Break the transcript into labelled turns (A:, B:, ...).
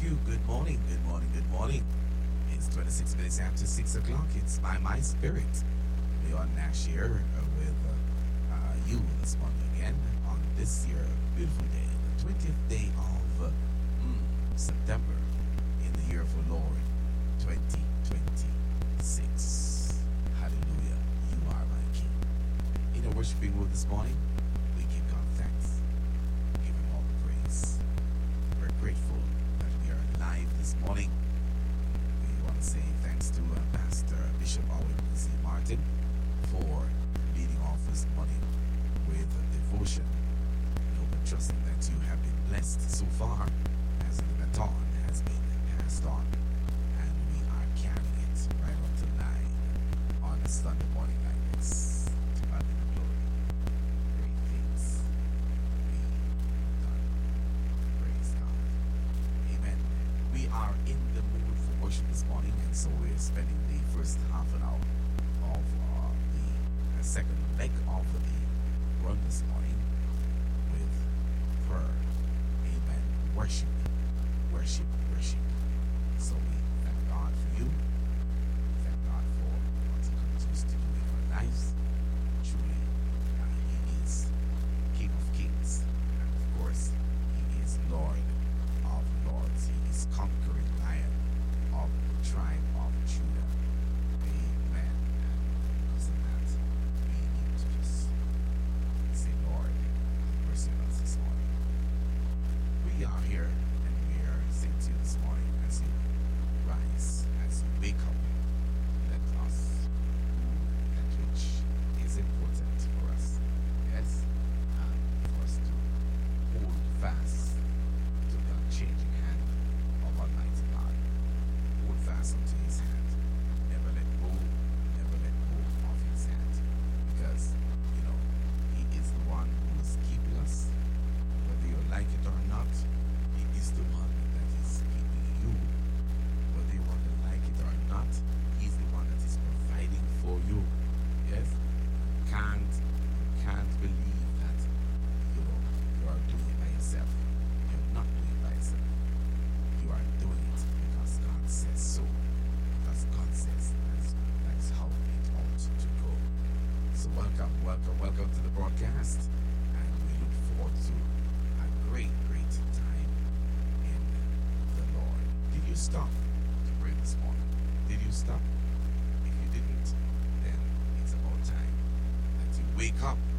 A: you. Good morning, good morning, good morning. It's 26 minutes after 6 o'clock. It's by my spirit. Leon Nash here with you this morning again on this year beautiful day, the 20th day of September in the year of the Lord 2026. Hallelujah. You are my King. In a worshiping mood this morning, we give God thanks, give Him all the praise. We're grateful that we are alive this morning. We want to say thanks to Pastor Bishop Owen C. Martin for leading off this morning with a devotion. We're trusting that you have been blessed so far as the baton has been passed on, and we are carrying it right up to 9 on a Sunday morning like this. To God be the glory. Great things be done. Praise God. Amen. We are in the mood for worship this morning, and so we're spending the first half an hour of the second leg of the run this morning with prayer. Amen. Worship. Worship. Worship. So we thank God for you. Thank God for what He continues to do in our lives. Truly, He is King of Kings. And of course, He is Lord of Lords. He is conquering Lion of the tribe of Judah. Amen. And because of that, we need to just say, Lord, have mercy on us this morning. We are here and we are saying to you this morning as you rise, as you wake up, let us do that which is important for us. Yes? And for us to hold fast to the unchanging hand of Almighty God. Hold fast unto His hand. Never let go of His hand. Because, He is the one who is keeping us. Whether you like it or not, He is the one that is keeping you. Whether you want to like it or not, He's the one that is providing for you. Yes? You can't believe that you are doing it by yourself. You're not doing it by yourself. You are doing it because God says so. Because God says that's how it ought to go. So welcome to the broadcast, and we look forward to a great time in the Lord. Did you stop to pray this morning? Did you stop? If you didn't, then it's about time that you wake up